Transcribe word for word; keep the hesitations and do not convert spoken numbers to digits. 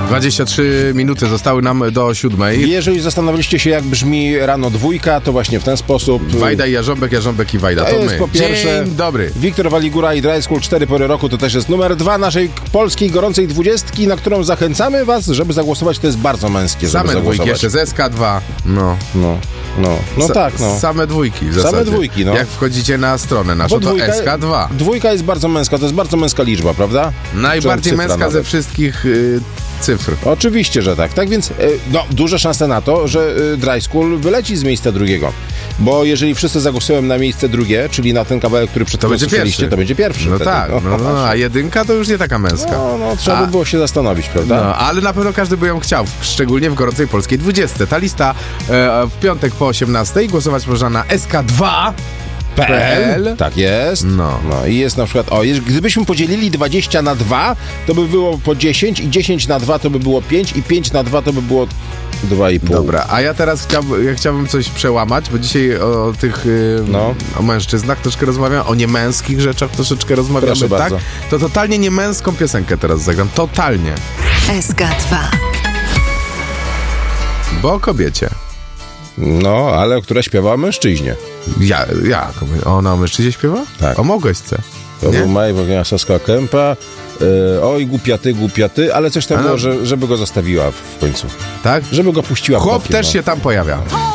dwadzieścia trzy minuty zostały nam do siódmej. Jeżeli zastanawialiście się, jak brzmi rano dwójka, to właśnie w ten sposób. Wajda i Jarząbek, Jarząbek i Wajda. To, To jest my. po pierwsze Dzień dobry. Wiktor Waligura i Dry School cztery pory roku to też jest numer dwa naszej polskiej gorącej dwudziestki, na którą zachęcamy was, żeby zagłosować. To jest bardzo męskie, Same żeby dwójki, zagłosować. jeszcze z S K dwa. No. No, no, no Sa- tak, no. Same dwójki w Same zasadzie. dwójki, no. Jak wchodzicie na stronę naszą, to S K dwa. Dwójka jest bardzo męska, to jest bardzo męska liczba, prawda? Najbardziej Czy męska cyfra ze nawet. wszystkich y, cyfr. Oczywiście, że tak. Tak więc, e, no, duże szanse na to, że e, Dry School wyleci z miejsca drugiego. Bo jeżeli wszyscy zagłosują na miejsce drugie, czyli na ten kawałek, który przed To chwilą będzie słyszeliście, pierwszy. to będzie pierwszy. No wtedy. tak, no, no, a jedynka to już nie taka męska. No, no, trzeba A- by było się zastanowić, prawda? No, ale na pewno każdy by ją chciał, szczególnie w gorącej polskiej dwudziestce. Ta lista e, w piątek po osiemnastej. Głosować można na S K dwa. P L. Tak jest. No. No i jest na przykład, o, jeż- gdybyśmy podzielili dwadzieścia na dwa, to by było po dziesięć i dziesięć na dwa to by było pięć i pięć na dwa to by było dwa i pół. Dobra, a ja teraz chciałbym, ja chciałbym coś przełamać, bo dzisiaj o tych y, No. o mężczyznach troszkę rozmawiam, o niemęskich rzeczach troszeczkę rozmawiamy, Proszę tak? bardzo. To totalnie niemęską piosenkę teraz zagram, totalnie. S K dwa. Bo o kobiecie. No, ale która śpiewa o mężczyźnie. Ja, ja, ona o mężczyźnie śpiewa? Tak. O Mogłeśce. To Nie? był Maj Saska Kępa. E, oj, głupia ty, głupia ty, ale coś tam A no. było, że, żeby go zostawiła w końcu. Tak? Żeby go puściła Chłop bokiem, też no. się tam pojawia.